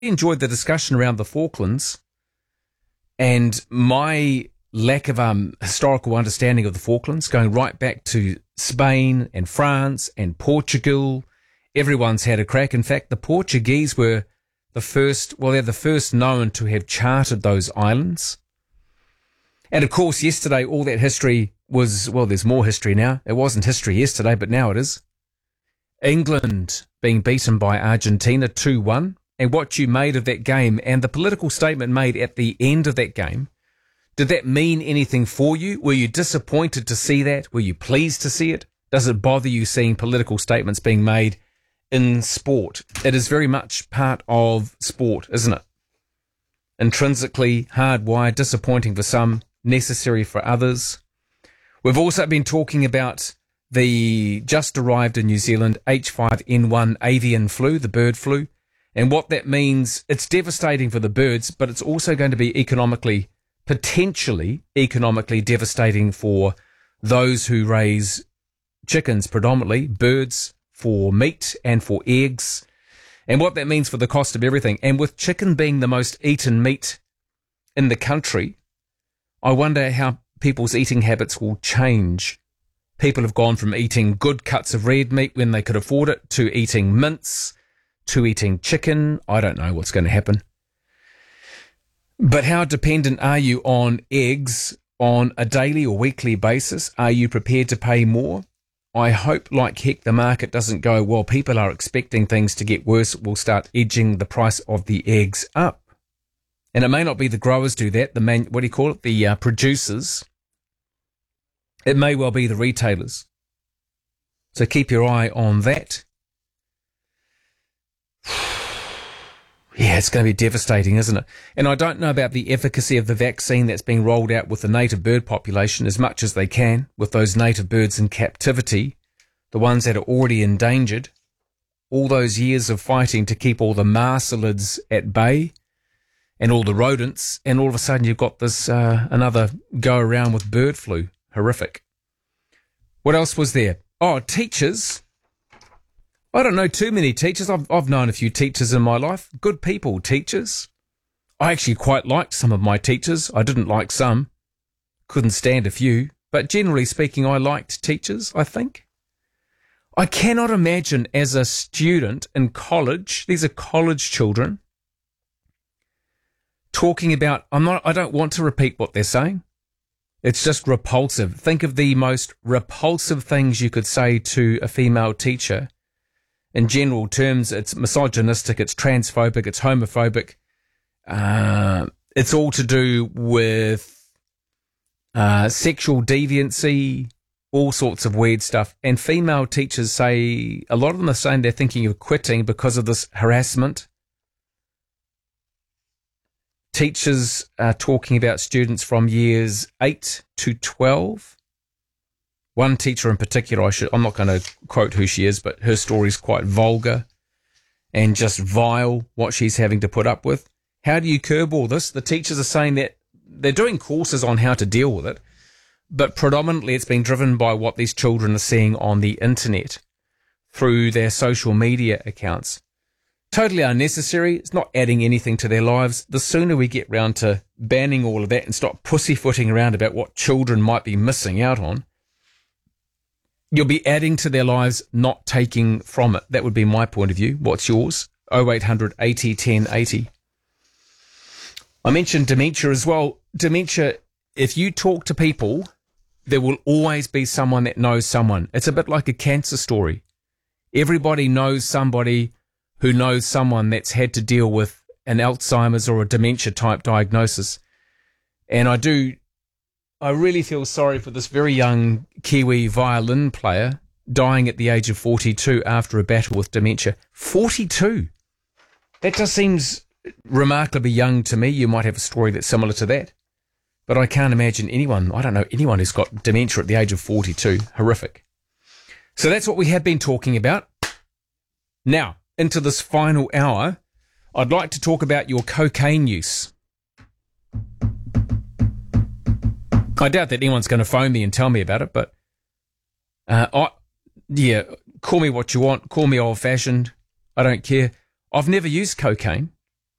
enjoyed the discussion around the Falklands and my lack of historical understanding of the Falklands, going right back to Spain and France and Portugal. Everyone's had a crack. In fact, the Portuguese were they're the first known to have charted those islands. And of course, yesterday, all that history was, there's more history now. It wasn't history yesterday, but now it is. England being beaten by Argentina 2-1, and what you made of that game and the political statement made at the end of that game. Did that mean anything for you? Were you disappointed to see that? Were you pleased to see it? Does it bother you seeing political statements being made in sport? It is very much part of sport, isn't it? Intrinsically hardwired, disappointing for some, necessary for others. We've also been talking about the just arrived in New Zealand H5N1 avian flu, the bird flu, and what that means. It's devastating for the birds, but it's also going to be potentially economically devastating for those who raise chickens, predominantly birds, for meat and for eggs, and what that means for the cost of everything. And with chicken being the most eaten meat in the country, I wonder how people's eating habits will change. People have gone from eating good cuts of red meat when they could afford it to eating mince, to eating chicken. I don't know what's going to happen. But how dependent are you on eggs on a daily or weekly basis? Are you prepared to pay more? I hope, like heck, the market doesn't go, well, people are expecting things to get worse. We'll start edging the price of the eggs up. And it may not be the growers do that, the producers. It may well be the retailers. So keep your eye on that. Yeah, it's going to be devastating, isn't it? And I don't know about the efficacy of the vaccine that's being rolled out with the native bird population as much as they can with those native birds in captivity, the ones that are already endangered. All those years of fighting to keep all the marsulids at bay and all the rodents, and all of a sudden you've got this another go around with bird flu. Horrific. What else was there? Oh, teachers. I don't know too many teachers. I've known a few teachers in my life. Good people, teachers. I actually quite liked some of my teachers. I didn't like some. Couldn't stand a few. But generally speaking, I liked teachers, I think. I cannot imagine as a student in college, these are college children, talking about, I don't want to repeat what they're saying. It's just repulsive. Think of the most repulsive things you could say to a female teacher. In general terms, it's misogynistic, it's transphobic, it's homophobic. It's all to do with sexual deviancy, all sorts of weird stuff. And female teachers say, a lot of them are saying they're thinking of quitting because of this harassment. Teachers are talking about students from years 8 to 12. One teacher in particular, I'm not going to quote who she is, but her story is quite vulgar and just vile, what she's having to put up with. How do you curb all this? The teachers are saying that they're doing courses on how to deal with it, but predominantly it's been driven by what these children are seeing on the internet through their social media accounts. Totally unnecessary. It's not adding anything to their lives. The sooner we get round to banning all of that and stop pussyfooting around about what children might be missing out on, you'll be adding to their lives, not taking from it. That would be my point of view. What's yours? 0800 80 10 80. I mentioned dementia as well. Dementia, if you talk to people, there will always be someone that knows someone. It's a bit like a cancer story. Everybody knows somebody who knows someone that's had to deal with an Alzheimer's or a dementia type diagnosis. And I really feel sorry for this very young Kiwi violin player dying at the age of 42 after a battle with dementia. 42! That just seems remarkably young to me. You might have a story that's similar to that. But I can't imagine anyone who's got dementia at the age of 42. Horrific. So that's what we have been talking about. Now, into this final hour, I'd like to talk about your cocaine use. I doubt that anyone's going to phone me and tell me about it, but call me what you want. Call me old-fashioned. I don't care. I've never used cocaine.